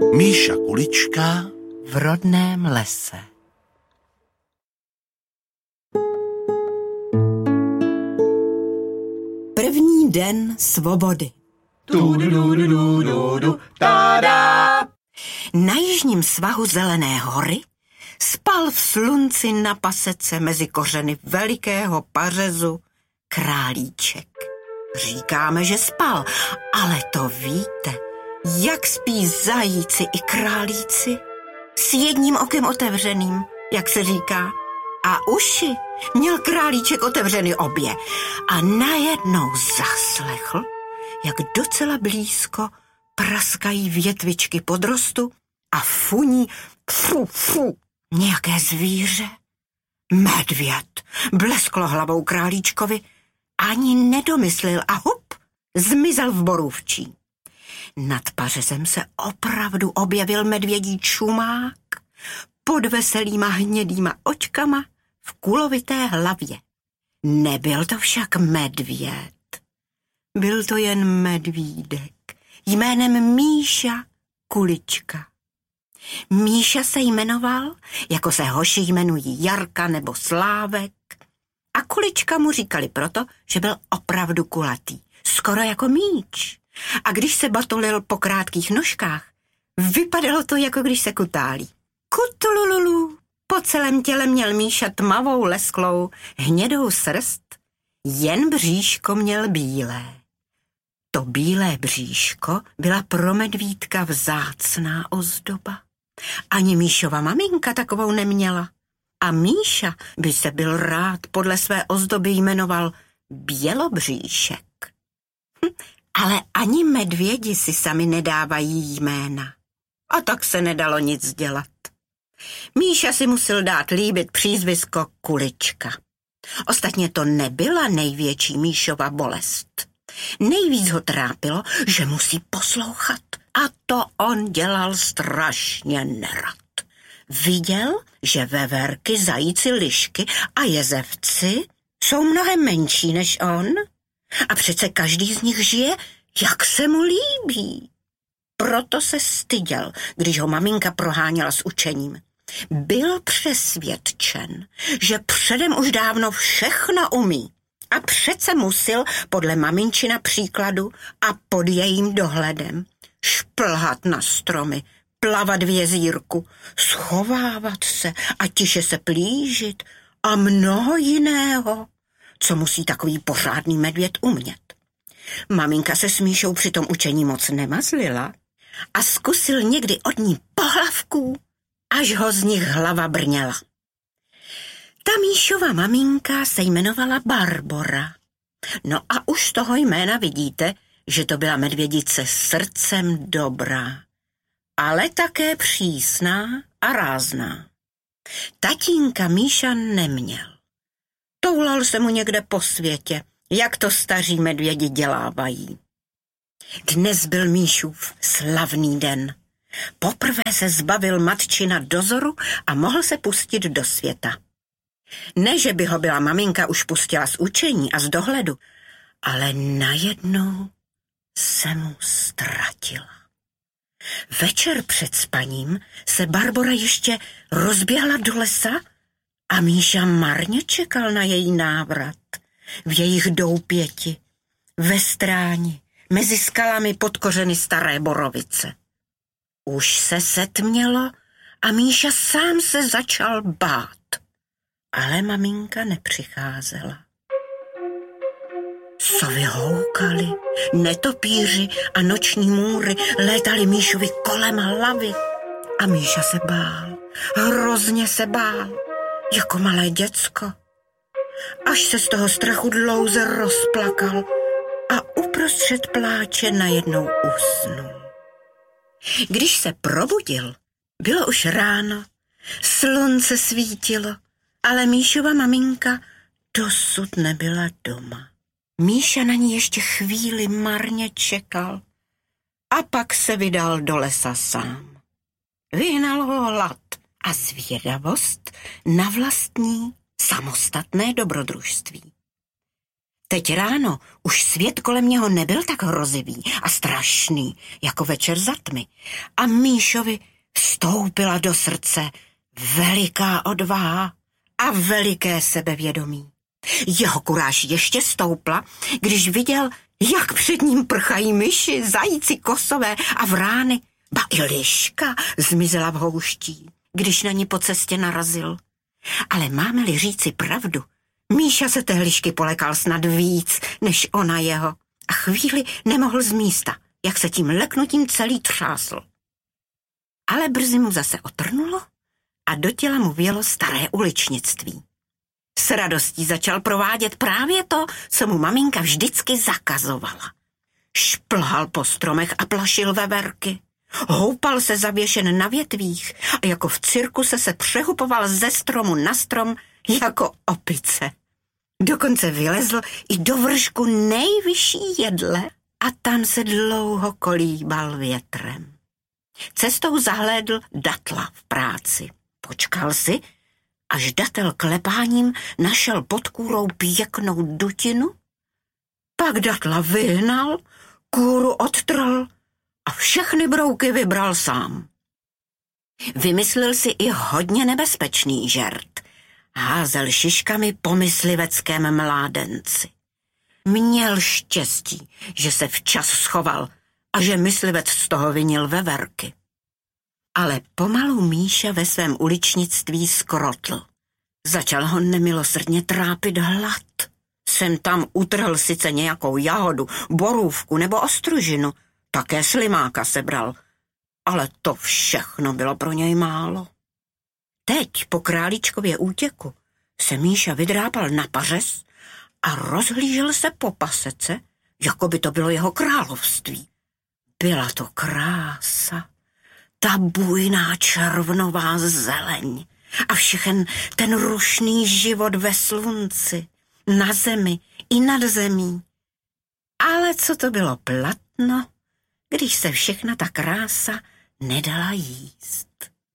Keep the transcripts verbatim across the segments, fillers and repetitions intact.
Míša Kulička v rodném lese. První den svobody. Na jižním svahu Zelené hory spal v slunci na pasece mezi kořeny velikého pařezu králíček. Říkáme, že spal, ale to víte, jak spí zajíci i králíci? S jedním okem otevřeným, jak se říká. A uši měl králíček otevřeny obě. A najednou zaslechl, jak docela blízko praskají větvičky podrostu a funí fu, fu, nějaké zvíře. Medvěd blesklo hlavou králíčkovi, ani nedomyslil a hup, zmizel v borůvčí. Nad pařezem se opravdu objevil medvědí čumák pod veselýma hnědýma očkama v kulovité hlavě. Nebyl to však medvěd. Byl to jen medvídek jménem Míša Kulička. Míša se jmenoval, jako se hoši jmenují Jarka nebo Slávek, a Kulička mu říkali proto, že byl opravdu kulatý, skoro jako míč. A když se batolil po krátkých nožkách, vypadalo to, jako když se kutálí. Kutulululu, po celém těle měl Míša tmavou, lesklou, hnědou srst, jen bříško měl bílé. To bílé bříško byla pro medvídka vzácná ozdoba. Ani Míšova maminka takovou neměla. A Míša by se byl rád podle své ozdoby jmenoval Bělobříšek. Hm, ale ani medvědi si sami nedávají jména. A tak se nedalo nic dělat. Míša si musel dát líbit přízvisko Kulička. Ostatně to nebyla největší Míšova bolest. Nejvíc ho trápilo, že musí poslouchat. A to on dělal strašně nerad. Viděl, že veverky, zajíci, lišky a jezevci jsou mnohem menší než on. A přece každý z nich žije, jak se mu líbí. Proto se styděl, když ho maminka proháněla s učením. Byl přesvědčen, že předem už dávno všechno umí. A přece musil podle maminčina příkladu a pod jejím dohledem šplhat na stromy, plavat v jezírku, schovávat se a tiše se plížit a mnoho jiného, co musí takový pořádný medvěd umět. Maminka se s Míšou při tom učení moc nemazlila a zkusil někdy od ní pohlavků, až ho z nich hlava brněla. Ta Míšova maminka se jmenovala Barbora. No a už z toho jména vidíte, že to byla medvědice srdcem dobrá, ale také přísná a rázná. Tatínka Míša neměl. Toulal se mu někde po světě, jak to staří medvědi dělávají. Dnes byl Míšův slavný den. Poprvé se zbavil matčina dozoru a mohl se pustit do světa. Ne, že by ho byla maminka už pustila z učení a z dohledu, ale najednou se mu ztratila. Večer před spaním se Barbora ještě rozběhla do lesa a Míša marně čekal na její návrat. V jejich doupěti, ve stráni, mezi skalami pod kořeny staré borovice. Už se setmělo a Míša sám se začal bát. Ale maminka nepřicházela. Sovy houkaly, netopíři a noční můry létaly Míšovi kolem hlavy. A Míša se bál, hrozně se bál, jako malé děcko. Až se z toho strachu dlouze rozplakal a uprostřed pláče najednou usnul. Když se probudil, bylo už ráno, slunce svítilo, ale Míšova maminka dosud nebyla doma. Míša na ní ještě chvíli marně čekal a pak se vydal do lesa sám. Vyhnal ho hlad a zvědavost na vlastní samostatné dobrodružství. Teď ráno už svět kolem něho nebyl tak hrozivý a strašný, jako večer za tmy. A Míšovi vstoupila do srdce veliká odvaha a veliké sebevědomí. Jeho kuráž ještě stoupla, když viděl, jak před ním prchají myši, zajíci, kosové a vrány. Ba i liška zmizela v houští, když na ní po cestě narazil. Ale máme-li říci pravdu, Míša se té lišky polekal snad víc, než ona jeho. A chvíli nemohl z místa, jak se tím leknutím celý třásl. Ale brzy mu zase otrnulo a do těla mu vjelo staré uličnictví. S radostí začal provádět právě to, co mu maminka vždycky zakazovala. Šplhal po stromech a plašil veverky. Houpal se zavěšen na větvích a jako v cirkuse se přehupoval ze stromu na strom jako opice. Dokonce vylezl i do vršku nejvyšší jedle a tam se dlouho kolíbal větrem. Cestou zahlédl datla v práci. Počkal si, až datel klepáním našel pod kůrou pěknou dutinu, pak datla vyhnal, kůru odtrhl a všechny brouky vybral sám. Vymyslel si i hodně nebezpečný žert. Házel šiškami po mysliveckém mládenci. Měl štěstí, že se včas schoval a že myslivec z toho vinil veverky. Ale pomalu Míša ve svém uličnictví skrotl. Začal ho nemilosrdně trápit hlad. Sem tam utrhl sice nějakou jahodu, borůvku nebo ostružinu, také slimáka sebral, ale to všechno bylo pro něj málo. Teď po králíčkově útěku se Míša vydrápal na pařez a rozhlížel se po pasece, jako by to bylo jeho království. Byla to krása, ta bujná červnová zeleň a všechen ten rušný život ve slunci, na zemi i nad zemí. Ale co to bylo platno, když se všechna ta krása nedala jíst.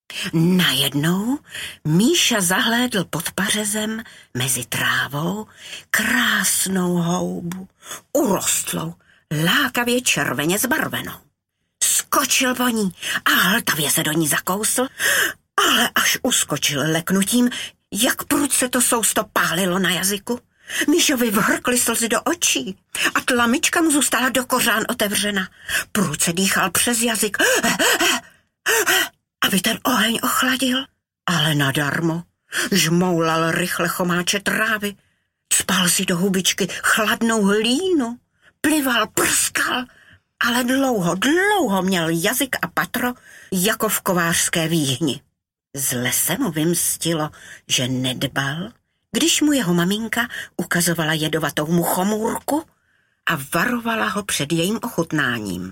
Najednou Míša zahlédl pod pařezem mezi trávou krásnou houbu, urostlou, lákavě červeně zbarvenou. Skočil po ní a hltavě se do ní zakousl, ale až uskočil leknutím, jak prudce to sousto pálilo na jazyku. Míšovi vhrkly slzy do očí a tlamička mu zůstala do kořán otevřena. Prudce dýchal přes jazyk, aby ten oheň ochladil, ale nadarmo. Žmoulal rychle chomáče trávy, cpal si do hubičky chladnou hlínu, plival, prskal, ale dlouho, dlouho měl jazyk a patro jako v kovářské výhni. Zle se mu vymstilo, že nedbal, když mu jeho maminka ukazovala jedovatou muchomůrku a varovala ho před jejím ochutnáním.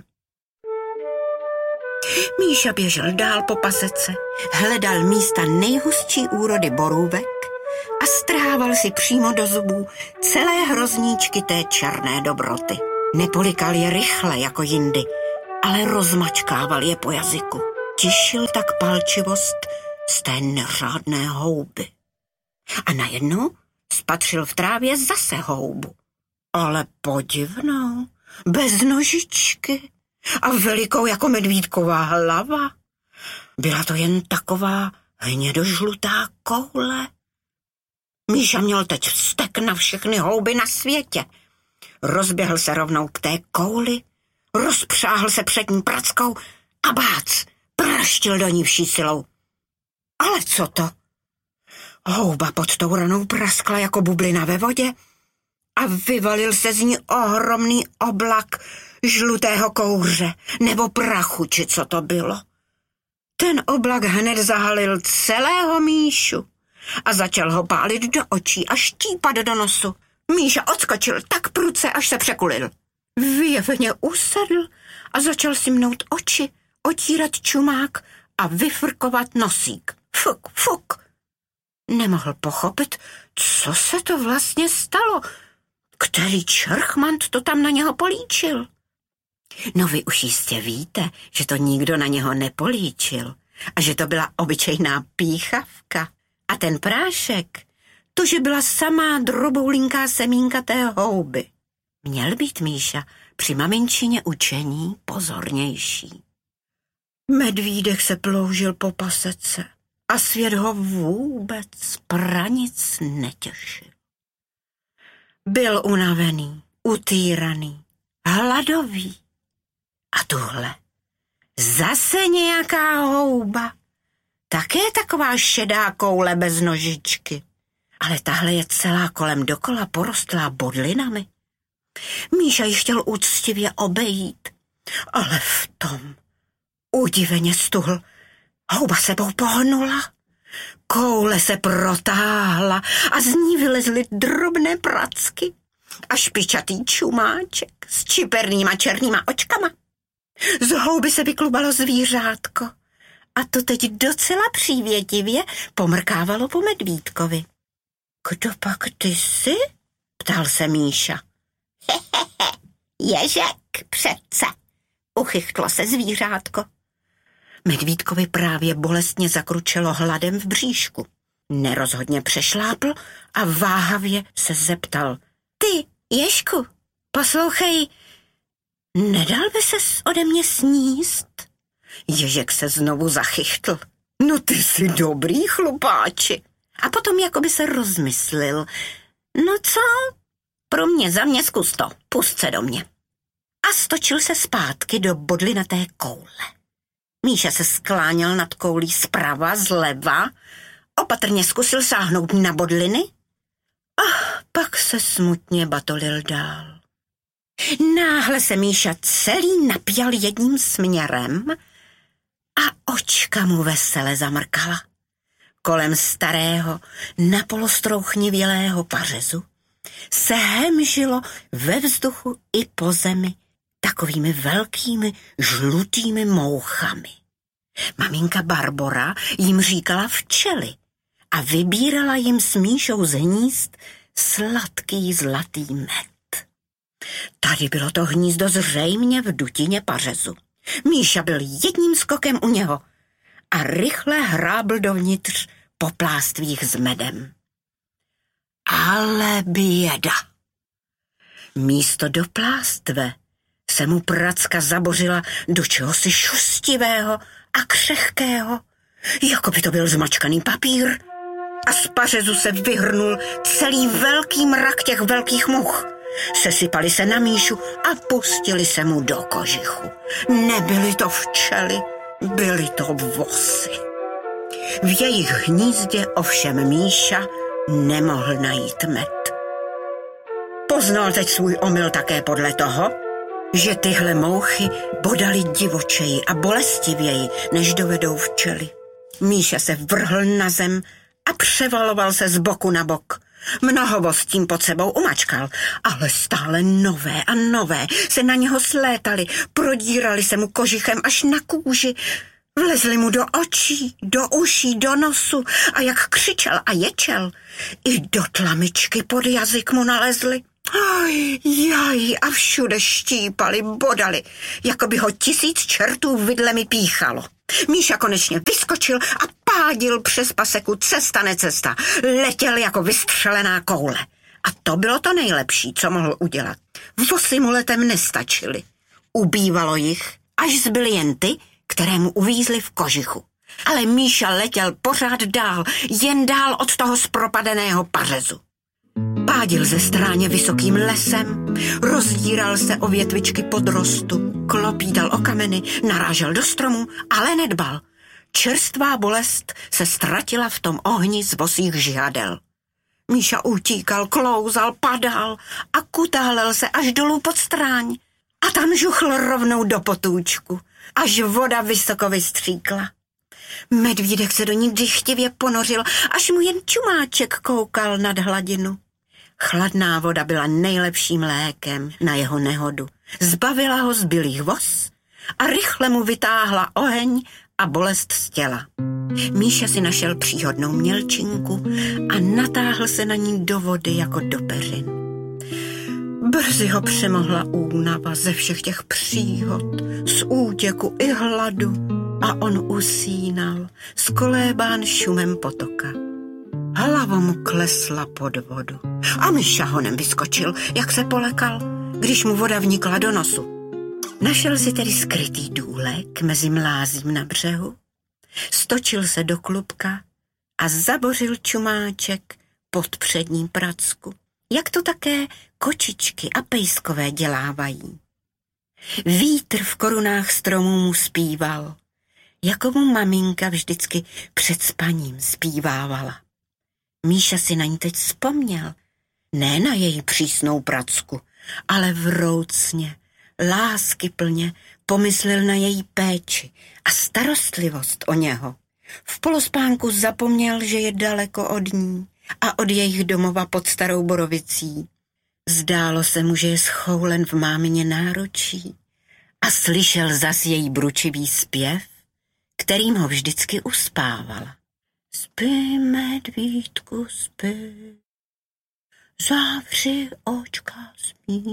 Míša běžel dál po pasece, hledal místa nejhustší úrody borůvek a strhával si přímo do zubů celé hrozníčky té černé dobroty. Nepolikal je rychle jako jindy, ale rozmačkával je po jazyku. Tišil tak palčivost z té neřádné houby. A najednou spatřil v trávě zase houbu. Ale podivnou, bez nožičky a velikou jako medvídková hlava. Byla to jen taková hnědožlutá koule. Míša měl teď vztek na všechny houby na světě. Rozběhl se rovnou k té kouli, rozpřáhl se před ní prackou a bác, praštil do ní vší silou. Ale co to? Houba pod tou ranou praskla jako bublina ve vodě a vyvalil se z ní ohromný oblak žlutého kouře nebo prachu, či co to bylo. Ten oblak hned zahalil celého Míšu a začal ho pálit do očí a štípat do nosu. Míša odskočil tak prudce, až se překulil. Vyjevně usedl a začal si mnout oči, otírat čumák a vyfrkovat nosík. Fuk, fuk. Nemohl pochopit, co se to vlastně stalo. Který čerchmant to tam na něho políčil? No vy už jistě víte, že to nikdo na něho nepolíčil a že to byla obyčejná píchavka. A ten prášek, to, že byla samá droboulinká semínka té houby. Měl být Míša při maminčině učení pozornější. Medvídek se ploužil po pasece a svět ho vůbec pranic netěšil. Byl unavený, utýraný, hladový. A tuhle, zase nějaká houba, také taková šedá koule bez nožičky, ale tahle je celá kolem dokola porostlá bodlinami. Míša ji chtěl úctivě obejít, ale v tom udiveně stuhl. Houba sebou pohnula, koule se protáhla a z ní vylezly drobné pracky a špičatý čumáček s čipernýma černýma očkama. Z houby se vyklubalo zvířátko a to teď docela přívětivě pomrkávalo po medvídkovi. Kdo pak ty jsi? Ptal se Míša. Hehehe, ježek přece, uchychtlo se zvířátko. Medvídkovi právě bolestně zakručelo hladem v bříšku. Nerozhodně přešlápl a váhavě se zeptal. Ty, Ježku, poslouchej, nedal by ses ode mě sníst? Ježek se znovu zachychtl. No ty jsi dobrý, chlupáči. A potom jakoby se rozmyslil. No co? Pro mě, za mě zkus to, pust se do mě. A stočil se zpátky do bodlinaté koule. Míša se skláněl nad koulí zprava, zleva, opatrně zkusil sáhnout na bodliny a pak se smutně batolil dál. Náhle se Míša celý napěl jedním směrem a očka mu vesele zamrkala. Kolem starého, napolostrouchnivělého pařezu se hemžilo ve vzduchu i po zemi takovými velkými žlutými mouchami. Maminka Barbora jim říkala včely a vybírala jim s Míšou z hnízd sladký zlatý med. Tady bylo to hnízdo zřejmě v dutině pařezu. Míša byl jedním skokem u něho a rychle hrábl dovnitř po plástvích s medem. Ale běda! Místo do plástve se mu pracka zabořila do čehosi šustivého a křehkého, jako by to byl zmačkaný papír. A z pařezu se vyhrnul celý velký mrak těch velkých much. Sesypali se na Míšu a pustili se mu do kožichu. Nebyly to včely, byly to vosy. V jejich hnízdě ovšem Míša nemohl najít med. Poznal teď svůj omyl také podle toho, že tyhle mouchy bodaly divočeji a bolestivěji, než dovedou včely. Míša se vrhl na zem a převaloval se z boku na bok. Mnoho s tím pod sebou umačkal, ale stále nové a nové se na něho slétali, prodírali se mu kožichem až na kůži, vlezli mu do očí, do uší, do nosu a jak křičel a ječel, i do tlamičky pod jazyk mu nalezli. Aj, jaj, a všude štípali, bodali, jako by ho tisíc čertů vidlemi píchalo. Míša konečně vyskočil a pádil přes paseku cesta necesta, letěl jako vystřelená koule. A to bylo to nejlepší, co mohl udělat. Vosy mu letem nestačily. Ubývalo jich, až zbyly jen ty, které mu uvízly v kožichu. Ale Míša letěl pořád dál, jen dál od toho zpropadeného pařezu. Pádil ze stráně vysokým lesem, rozdíral se o větvičky podrostu, klopídal o kameny, narážel do stromu, ale nedbal. Čerstvá bolest se ztratila v tom ohni z vosích žihadel. Míša utíkal, klouzal, padal a kutálel se až dolů pod stráň. A tam žuchl rovnou do potůčku, až voda vysoko vystříkla. Medvídek se do ní dychtivě ponořil, až mu jen čumáček koukal nad hladinu. Chladná voda byla nejlepším lékem na jeho nehodu. Zbavila ho zbylých vos a rychle mu vytáhla oheň a bolest z těla. Míša si našel příhodnou mělčinku a natáhl se na ní do vody jako do peřin. Brzy ho přemohla únava ze všech těch příhod, z útěku i hladu a on usínal, skolébán šumem potoka. Hlava mu klesla pod vodu a Míša honem vyskočil, jak se polekal, když mu voda vnikla do nosu. Našel si tedy skrytý důlek mezi mlázím na břehu, stočil se do klubka a zabořil čumáček pod přední pracku, jak to také kočičky a pejskové dělávají. Vítr v korunách stromů mu zpíval, jako mu maminka vždycky před spaním zpívávala. Míša si na ní teď vzpomněl, ne na její přísnou pracku, ale vroucně, láskyplně pomyslel na její péči a starostlivost o něho. V polospánku zapomněl, že je daleko od ní a od jejich domova pod Starou Borovicí. Zdálo se mu, že je schoulen v mámině náručí a slyšel zas její bručivý zpěv, kterým ho vždycky uspávala. Spí, medvídku, spí, zavři očka, spí.